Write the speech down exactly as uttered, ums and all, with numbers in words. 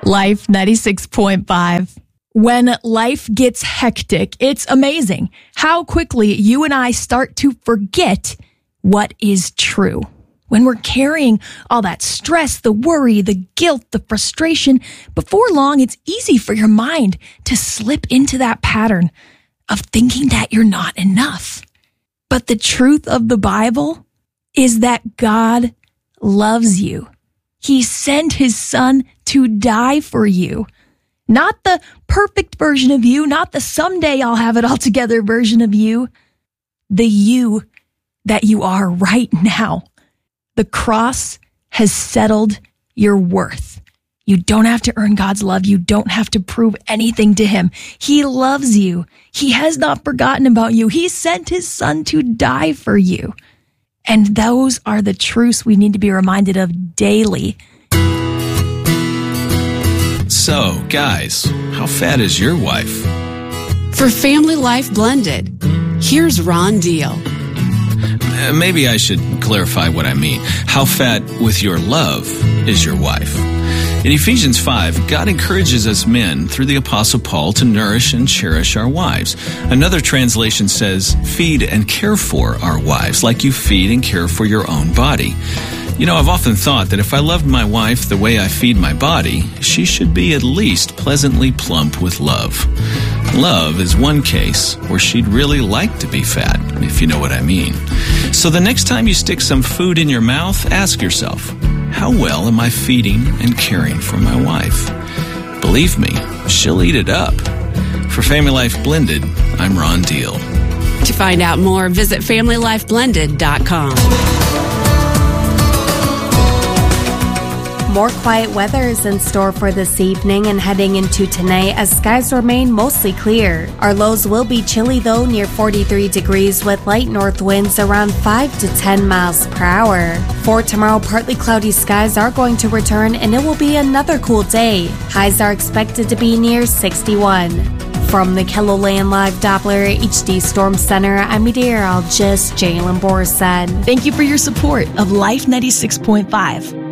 Life ninety-six point five. When life gets hectic, it's amazing how quickly you and I start to forget what is true. When we're carrying all that stress, the worry, the guilt, the frustration, before long, it's easy for your mind to slip into that pattern of thinking that you're not enough. But the truth of the Bible is that God loves you. He sent his son to die for you. Not the perfect version of you, not the someday I'll have it all together version of you. The you that you are right now. The cross has settled your worth. You don't have to earn God's love. You don't have to prove anything to him. He loves you. He has not forgotten about you. He sent his son to die for you. And those are the truths we need to be reminded of daily. So, guys, how fat is your wife? For Family Life Blended, here's Ron Deal. Uh, maybe I should clarify what I mean. How fat with your love is your wife? In Ephesians five, God encourages us men through the Apostle Paul to nourish and cherish our wives. Another translation says, feed and care for our wives like you feed and care for your own body. You know, I've often thought that if I loved my wife the way I feed my body, she should be at least pleasantly plump with love. Love is one case where she'd really like to be fat, if you know what I mean. So the next time you stick some food in your mouth, ask yourself, how well am I feeding and caring for my wife? Believe me, she'll eat it up. For Family Life Blended, I'm Ron Deal. To find out more, visit family life blended dot com. More quiet weather is in store for this evening and heading into tonight as skies remain mostly clear. Our lows will be chilly though, near forty-three degrees with light north winds around five to ten miles per hour. For tomorrow, partly cloudy skies are going to return and it will be another cool day. Highs are expected to be near sixty-one. From the KELOLAND Live Doppler H D Storm Center, I'm meteorologist Jalen Borson. Thank you for your support of Life ninety-six point five.